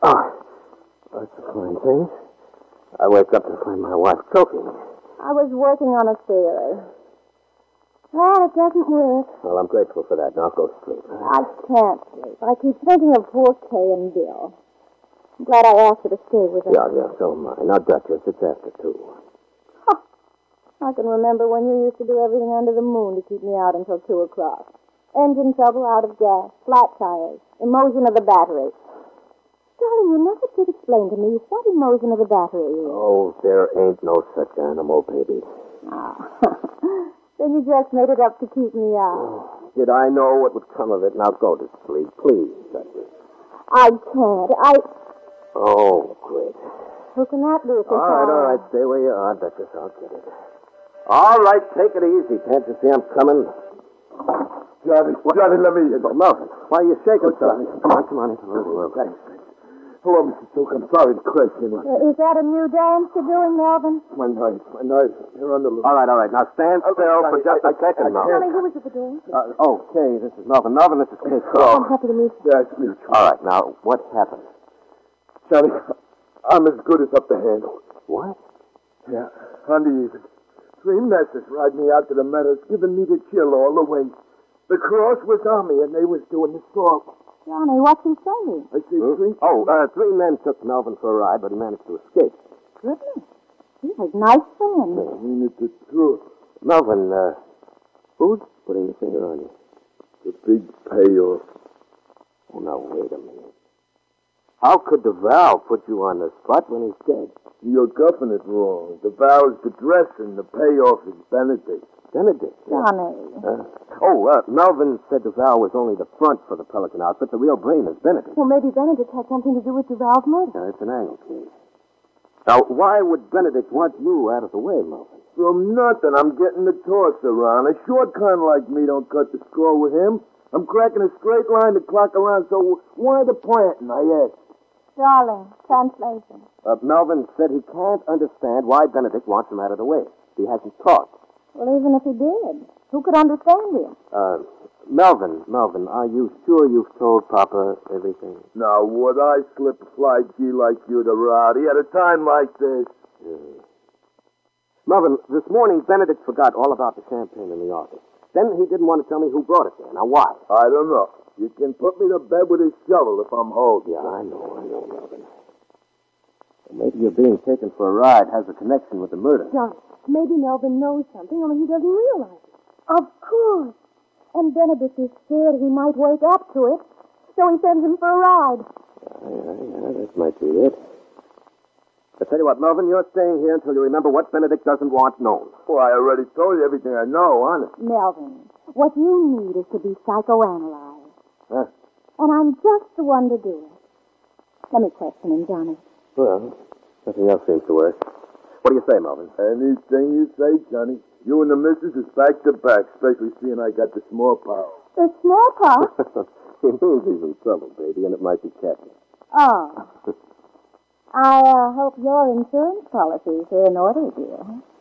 Oh, that's a fine thing. I wake up to find my wife choking me. I was working on a theory. Well, it doesn't work. Well, I'm grateful for that. Now go to sleep. I can't sleep. I keep thinking of poor Kay and Bill. I'm glad I asked her to stay with us. Yeah, so am I. Now, Duchess, it's after 2. I can remember when you used to do everything under the moon to keep me out until 2 o'clock. Engine trouble, out of gas, flat tires, emotion of the battery. Darling, you never did explain to me what emotion of the battery is. Oh, there ain't no such animal, baby. Then you just made it up to keep me out. Did I know what would come of it? Now go to sleep, please, Duchess. I can't. Oh, great. Who can that be? All right. Stay where you are, Duchess. I'll get it. All right, take it easy. Can't you see I'm coming? Johnny, let me in. Melvin, why are you shaking so? Come on into the living room. Thanks. Hello, Mr. Silk. I'm sorry to question you. Is that a new dance you're doing, Melvin? My knife. They're on the loose. All right. Now stand still for just a second, Melvin. Johnny, who was at the door? Okay, this is Melvin. Melvin, this is Kate I'm happy to meet you. Yeah, it's mutual. All right, now, what happened? Johnny, I'm as good as up to handle. What? Yeah, on the even. 3 messes ride me out to the meadows, giving me the chill all the way. The cross was on me, and they was doing the salt. Johnny, what's he saying? I see 3. 3 men took Melvin for a ride, but he managed to escape. Goodness. He has nice friends. I mean, it's the truth. Melvin, who's putting the finger on you? The big payoff. Oh, now, wait a minute. How could DeVal put you on the spot when he's dead? You're guffing it wrong. The vow's the dress, and the payoff is Benedict. Benedict? Johnny. Melvin said DeVal was only the front for the Pelican outfit. The real brain is Benedict. Well, maybe Benedict had something to do with Duval's murder. Yeah, it's an angle case. Now, why would Benedict want you out of the way, Melvin? From nothing. I'm getting the toss around. A short kind like me don't cut the score with him. I'm cracking a straight line to clock around, so why the planting, I ask? Darling, translation. Melvin said he can't understand why Benedict wants him out of the way. He hasn't talked. Well, even if he did, who could understand him? Melvin, are you sure you've told Papa everything? Now, would I slip a fly G like you to Rowdy at a time like this? Melvin, this morning Benedict forgot all about the champagne in the office. Then he didn't want to tell me who brought it there. Now, why? I don't know. You can put me to bed with a shovel if I'm holding. Yeah, I know, Melvin. Maybe your being taken for a ride has a connection with the murder. John, maybe Melvin knows something, only he doesn't realize it. Of course. And Benedict is scared he might wake up to it, so he sends him for a ride. Yeah, that might be it. I tell you what, Melvin, you're staying here until you remember what Benedict doesn't want known. Well, I already told you everything I know, honest. Melvin, what you need is to be psychoanalyzed. Huh? And I'm just the one to do it. Let me question him, Johnny. Well, nothing else seems to work. What do you say, Melvin? Anything you say, Johnny. You and the missus is back to back, especially seeing I got the smallpox. The smallpox? He means he's in trouble, baby, and it might be catnip. Oh. I hope your insurance policy is in order, dear.